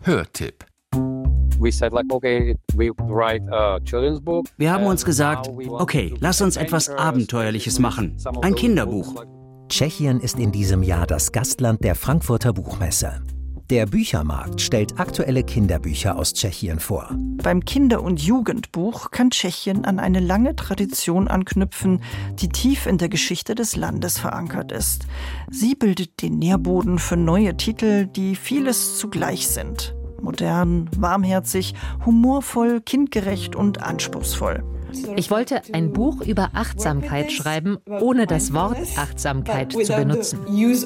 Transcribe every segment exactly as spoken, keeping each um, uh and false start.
Hörtipp. Wir haben uns gesagt, okay, lass uns etwas Abenteuerliches machen. Ein Kinderbuch. Tschechien ist in diesem Jahr das Gastland der Frankfurter Buchmesse. Der Büchermarkt stellt aktuelle Kinderbücher aus Tschechien vor. Beim Kinder- und Jugendbuch kann Tschechien an eine lange Tradition anknüpfen, die tief in der Geschichte des Landes verankert ist. Sie bildet den Nährboden für neue Titel, die vieles zugleich sind. Modern, warmherzig, humorvoll, kindgerecht und anspruchsvoll. Ich wollte ein Buch über Achtsamkeit schreiben, ohne das Wort Achtsamkeit zu benutzen.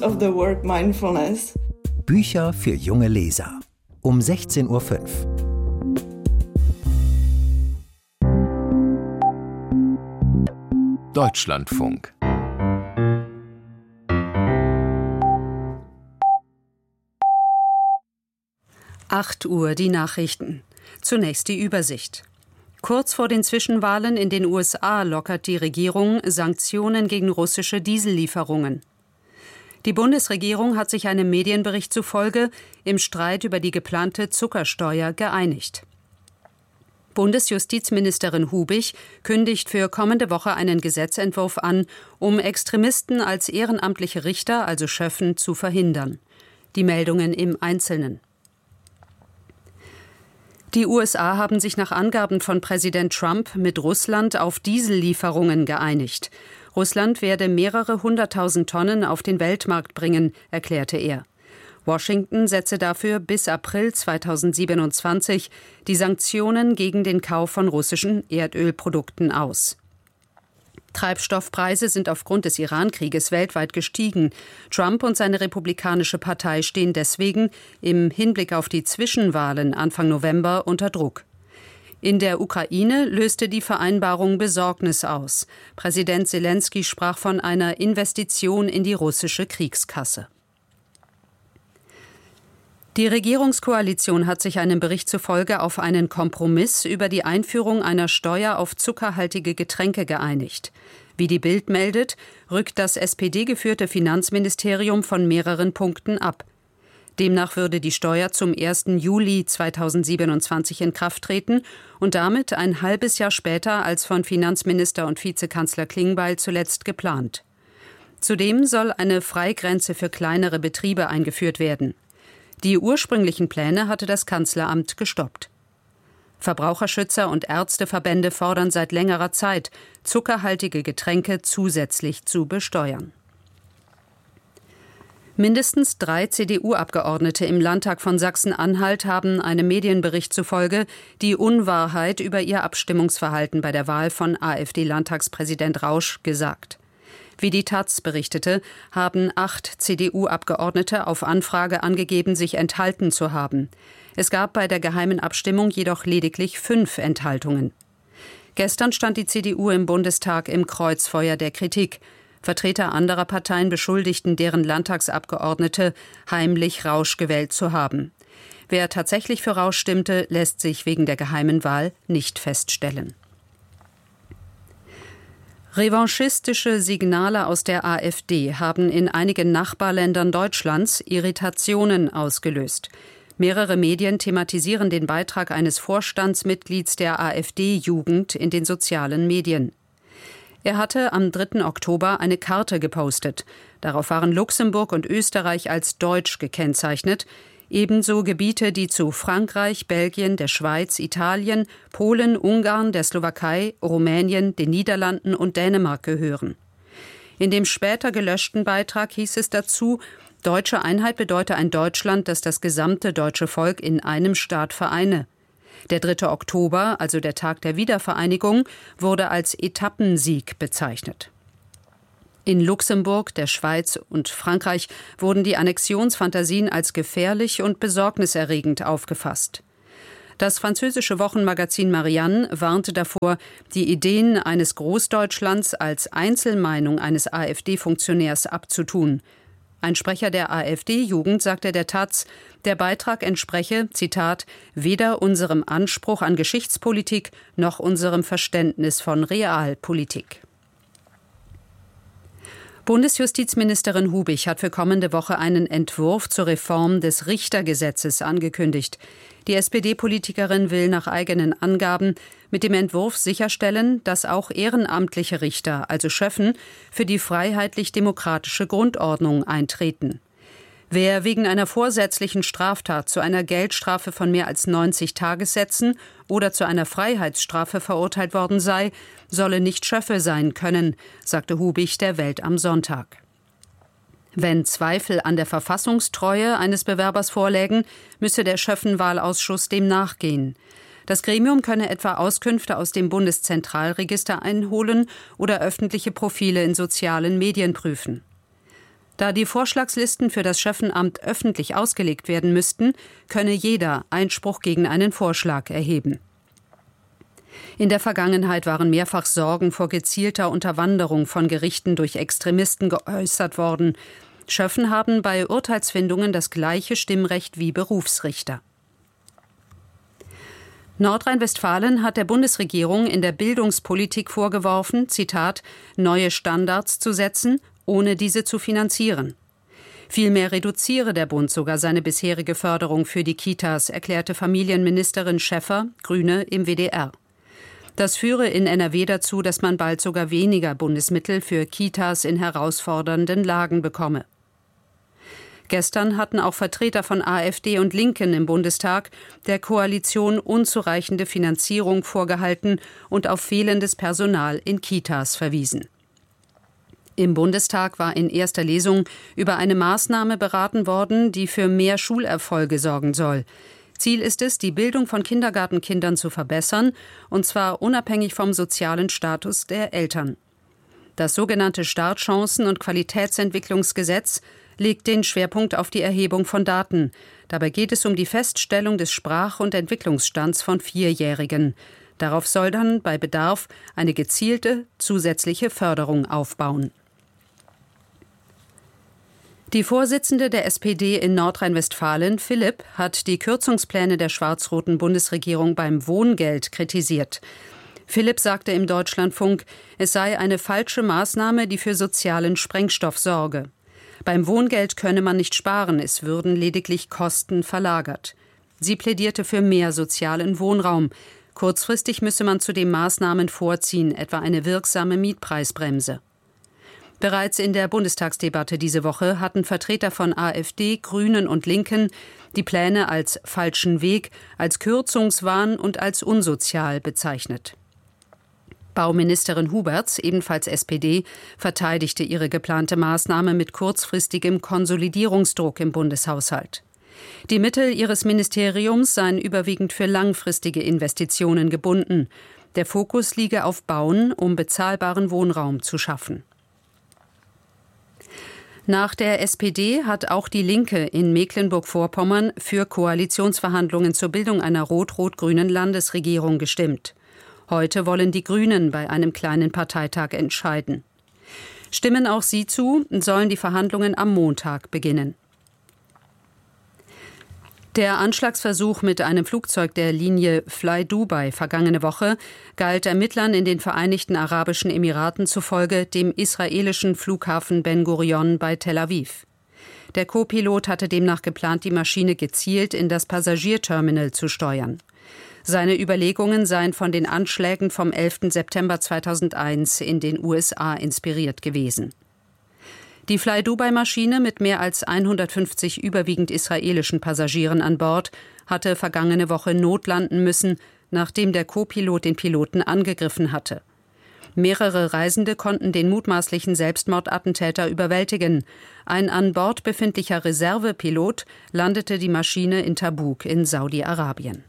Bücher für junge Leser. Um sechzehn Uhr fünf. Deutschlandfunk. acht Uhr die Nachrichten. Zunächst die Übersicht. Kurz vor den Zwischenwahlen in den U S A lockert die Regierung Sanktionen gegen russische Diesellieferungen. Die Bundesregierung hat sich einem Medienbericht zufolge im Streit über die geplante Zuckersteuer geeinigt. Bundesjustizministerin Hubich kündigt für kommende Woche einen Gesetzentwurf an, um Extremisten als ehrenamtliche Richter, also Schöffen, zu verhindern. Die Meldungen im Einzelnen. Die U S A haben sich nach Angaben von Präsident Trump mit Russland auf Diesellieferungen geeinigt. Russland werde mehrere hunderttausend Tonnen auf den Weltmarkt bringen, erklärte er. Washington setze dafür bis April zweitausendsiebenundzwanzig die Sanktionen gegen den Kauf von russischen Erdölprodukten aus. Treibstoffpreise sind aufgrund des Iran-Krieges weltweit gestiegen. Trump und seine Republikanische Partei stehen deswegen im Hinblick auf die Zwischenwahlen Anfang November unter Druck. In der Ukraine löste die Vereinbarung Besorgnis aus. Präsident Selenskyj sprach von einer Investition in die russische Kriegskasse. Die Regierungskoalition hat sich einem Bericht zufolge auf einen Kompromiss über die Einführung einer Steuer auf zuckerhaltige Getränke geeinigt. Wie die Bild meldet, rückt das S P D-geführte Finanzministerium von mehreren Punkten ab. Demnach würde die Steuer zum ersten Juli zweitausendsiebenundzwanzig in Kraft treten und damit ein halbes Jahr später als von Finanzminister und Vizekanzler Klingbeil zuletzt geplant. Zudem soll eine Freigrenze für kleinere Betriebe eingeführt werden. Die ursprünglichen Pläne hatte das Kanzleramt gestoppt. Verbraucherschützer und Ärzteverbände fordern seit längerer Zeit, zuckerhaltige Getränke zusätzlich zu besteuern. Mindestens drei C D U-Abgeordnete im Landtag von Sachsen-Anhalt haben einem Medienbericht zufolge die Unwahrheit über ihr Abstimmungsverhalten bei der Wahl von AfD-Landtagspräsident Rausch gesagt. Wie die Taz berichtete, haben acht C D U-Abgeordnete auf Anfrage angegeben, sich enthalten zu haben. Es gab bei der geheimen Abstimmung jedoch lediglich fünf Enthaltungen. Gestern stand die C D U im Bundestag im Kreuzfeuer der Kritik. Vertreter anderer Parteien beschuldigten deren Landtagsabgeordnete, heimlich Rausch gewählt zu haben. Wer tatsächlich für Rausch stimmte, lässt sich wegen der geheimen Wahl nicht feststellen. Revanchistische Signale aus der AfD haben in einigen Nachbarländern Deutschlands Irritationen ausgelöst. Mehrere Medien thematisieren den Beitrag eines Vorstandsmitglieds der AfD-Jugend in den sozialen Medien. Er hatte am dritten Oktober eine Karte gepostet. Darauf waren Luxemburg und Österreich als deutsch gekennzeichnet, ebenso Gebiete, die zu Frankreich, Belgien, der Schweiz, Italien, Polen, Ungarn, der Slowakei, Rumänien, den Niederlanden und Dänemark gehören. In dem später gelöschten Beitrag hieß es dazu, deutsche Einheit bedeute ein Deutschland, das das gesamte deutsche Volk in einem Staat vereine. Der dritte Oktober, also der Tag der Wiedervereinigung, wurde als Etappensieg bezeichnet. In Luxemburg, der Schweiz und Frankreich wurden die Annexionsfantasien als gefährlich und besorgniserregend aufgefasst. Das französische Wochenmagazin Marianne warnte davor, die Ideen eines Großdeutschlands als Einzelmeinung eines AfD-Funktionärs abzutun. Ein Sprecher der AfD-Jugend sagte der Taz, der Beitrag entspreche, Zitat, weder unserem Anspruch an Geschichtspolitik noch unserem Verständnis von Realpolitik. Bundesjustizministerin Hubich hat für kommende Woche einen Entwurf zur Reform des Richtergesetzes angekündigt. Die S P D-Politikerin will nach eigenen Angaben mit dem Entwurf sicherstellen, dass auch ehrenamtliche Richter, also Schöffen, für die freiheitlich-demokratische Grundordnung eintreten. Wer wegen einer vorsätzlichen Straftat zu einer Geldstrafe von mehr als neunzig Tagessätzen oder zu einer Freiheitsstrafe verurteilt worden sei, solle nicht Schöffe sein können, sagte Hubich der Welt am Sonntag. Wenn Zweifel an der Verfassungstreue eines Bewerbers vorlägen, müsse der Schöffenwahlausschuss dem nachgehen. Das Gremium könne etwa Auskünfte aus dem Bundeszentralregister einholen oder öffentliche Profile in sozialen Medien prüfen. Da die Vorschlagslisten für das Schöffenamt öffentlich ausgelegt werden müssten, könne jeder Einspruch gegen einen Vorschlag erheben. In der Vergangenheit waren mehrfach Sorgen vor gezielter Unterwanderung von Gerichten durch Extremisten geäußert worden. Schöffen haben bei Urteilsfindungen das gleiche Stimmrecht wie Berufsrichter. Nordrhein-Westfalen hat der Bundesregierung in der Bildungspolitik vorgeworfen, Zitat, neue Standards zu setzen, ohne diese zu finanzieren. Vielmehr reduziere der Bund sogar seine bisherige Förderung für die Kitas, erklärte Familienministerin Schäffer, Grüne, im W D R. Das führe in N R W dazu, dass man bald sogar weniger Bundesmittel für Kitas in herausfordernden Lagen bekomme. Gestern hatten auch Vertreter von AfD und Linken im Bundestag der Koalition unzureichende Finanzierung vorgehalten und auf fehlendes Personal in Kitas verwiesen. Im Bundestag war in erster Lesung über eine Maßnahme beraten worden, die für mehr Schulerfolge sorgen soll. Ziel ist es, die Bildung von Kindergartenkindern zu verbessern, und zwar unabhängig vom sozialen Status der Eltern. Das sogenannte Startchancen- und Qualitätsentwicklungsgesetz legt den Schwerpunkt auf die Erhebung von Daten. Dabei geht es um die Feststellung des Sprach- und Entwicklungsstands von Vierjährigen. Darauf soll dann bei Bedarf eine gezielte zusätzliche Förderung aufbauen. Die Vorsitzende der S P D in Nordrhein-Westfalen, Philipp, hat die Kürzungspläne der schwarz-roten Bundesregierung beim Wohngeld kritisiert. Philipp sagte im Deutschlandfunk, es sei eine falsche Maßnahme, die für sozialen Sprengstoff sorge. Beim Wohngeld könne man nicht sparen, es würden lediglich Kosten verlagert. Sie plädierte für mehr sozialen Wohnraum. Kurzfristig müsse man zudem Maßnahmen vorziehen, etwa eine wirksame Mietpreisbremse. Bereits in der Bundestagsdebatte diese Woche hatten Vertreter von AfD, Grünen und Linken die Pläne als falschen Weg, als Kürzungswahn und als unsozial bezeichnet. Bauministerin Huberts, ebenfalls S P D, verteidigte ihre geplante Maßnahme mit kurzfristigem Konsolidierungsdruck im Bundeshaushalt. Die Mittel ihres Ministeriums seien überwiegend für langfristige Investitionen gebunden. Der Fokus liege auf Bauen, um bezahlbaren Wohnraum zu schaffen. Nach der S P D hat auch die Linke in Mecklenburg-Vorpommern für Koalitionsverhandlungen zur Bildung einer rot-rot-grünen Landesregierung gestimmt. Heute wollen die Grünen bei einem kleinen Parteitag entscheiden. Stimmen auch sie zu, sollen die Verhandlungen am Montag beginnen. Der Anschlagsversuch mit einem Flugzeug der Linie Fly Dubai vergangene Woche galt Ermittlern in den Vereinigten Arabischen Emiraten zufolge dem israelischen Flughafen Ben Gurion bei Tel Aviv. Der Co-Pilot hatte demnach geplant, die Maschine gezielt in das Passagierterminal zu steuern. Seine Überlegungen seien von den Anschlägen vom elften September zweitausendeins in den U S A inspiriert gewesen. Die Fly Dubai-Maschine mit mehr als hundertfünfzig überwiegend israelischen Passagieren an Bord hatte vergangene Woche notlanden müssen, nachdem der Co-Pilot den Piloten angegriffen hatte. Mehrere Reisende konnten den mutmaßlichen Selbstmordattentäter überwältigen. Ein an Bord befindlicher Reservepilot landete die Maschine in Tabuk in Saudi-Arabien.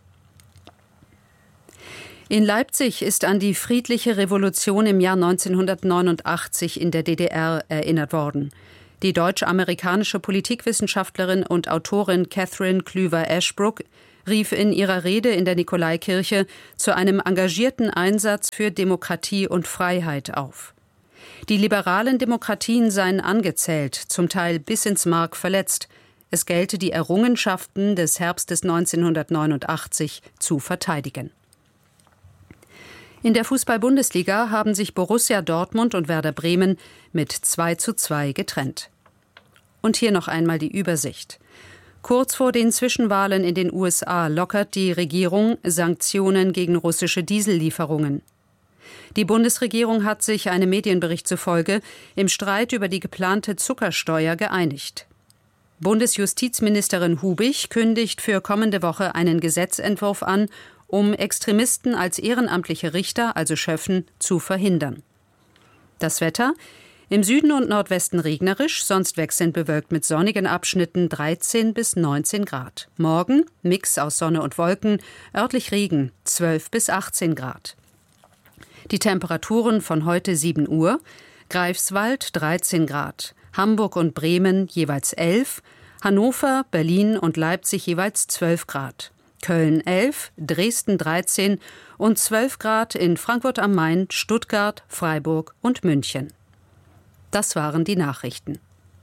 In Leipzig ist an die friedliche Revolution im Jahr neunzehnhundertneunundachtzig in der D D R erinnert worden. Die deutsch-amerikanische Politikwissenschaftlerin und Autorin Catherine Klüver-Ashbrook rief in ihrer Rede in der Nikolaikirche zu einem engagierten Einsatz für Demokratie und Freiheit auf. Die liberalen Demokratien seien angezählt, zum Teil bis ins Mark verletzt. Es gelte, die Errungenschaften des Herbstes neunzehnhundertneunundachtzig zu verteidigen. In der Fußball-Bundesliga haben sich Borussia Dortmund und Werder Bremen mit zwei zu zwei getrennt. Und hier noch einmal die Übersicht. Kurz vor den Zwischenwahlen in den U S A lockert die Regierung Sanktionen gegen russische Diesellieferungen. Die Bundesregierung hat sich, einem Medienbericht zufolge, im Streit über die geplante Zuckersteuer geeinigt. Bundesjustizministerin Hubich kündigt für kommende Woche einen Gesetzentwurf an, um Extremisten als ehrenamtliche Richter, also Schöffen, zu verhindern. Das Wetter: im Süden und Nordwesten regnerisch, sonst wechselnd bewölkt mit sonnigen Abschnitten dreizehn bis neunzehn Grad. Morgen Mix aus Sonne und Wolken, örtlich Regen zwölf bis achtzehn Grad. Die Temperaturen von heute sieben Uhr: Greifswald dreizehn Grad, Hamburg und Bremen jeweils elf, Hannover, Berlin und Leipzig jeweils zwölf Grad. Köln elf, Dresden dreizehn und zwölf Grad in Frankfurt am Main, Stuttgart, Freiburg und München. Das waren die Nachrichten.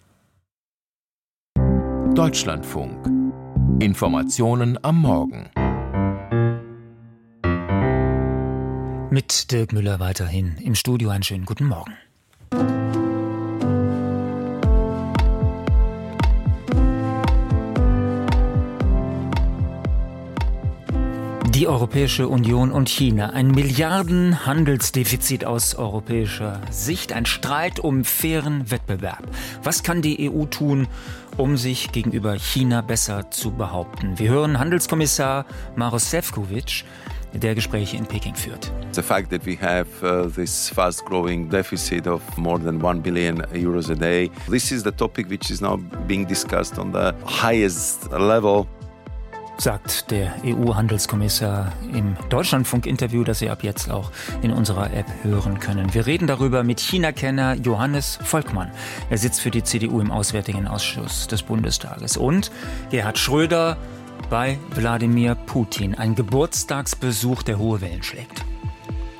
Deutschlandfunk. Informationen am Morgen. Mit Dirk Müller weiterhin im Studio. Einen schönen guten Morgen. Die Europäische Union und China. Ein Milliardenhandelsdefizit aus europäischer Sicht. Ein Streit um fairen Wettbewerb. Was kann die E U tun, um sich gegenüber China besser zu behaupten? Wir hören Handelskommissar Maroš Šefčovič, der Gespräche in Peking führt. The fact that we have uh, this fast-growing deficit of more than one billion euros a day, this is the topic which is now being discussed on the highest level. Sagt der E U-Handelskommissar im Deutschlandfunk-Interview, das Sie ab jetzt auch in unserer App hören können. Wir reden darüber mit China-Kenner Johannes Volkmann. Er sitzt für die C D U im Auswärtigen Ausschuss des Bundestages. Und Gerhard Schröder bei Wladimir Putin. Ein Geburtstagsbesuch, der hohe Wellen schlägt.